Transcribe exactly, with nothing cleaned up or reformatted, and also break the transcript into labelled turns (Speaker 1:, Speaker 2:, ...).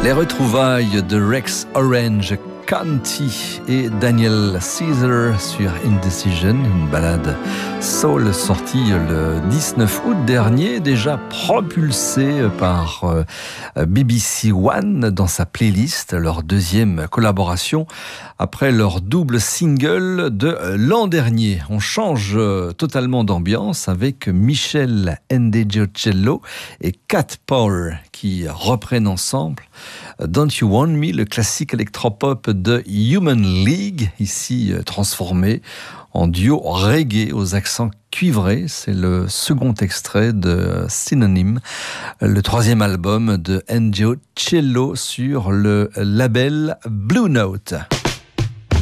Speaker 1: Les retrouvailles de Rex Orange County et Daniel Caesar sur Indecision, une balade soul sortie le dix-neuf août dernier, déjà propulsée par B B C One dans sa playlist, leur deuxième collaboration après leur double single de l'an dernier. On change totalement d'ambiance avec Michel Ndegeocello et Cat Power qui reprennent ensemble Don't You Want Me, le classique électropop de Human League, ici transformé en duo reggae aux accents cuivrés. C'est le second extrait de Synonym, le troisième album de Ndegeocello sur le label Blue Note.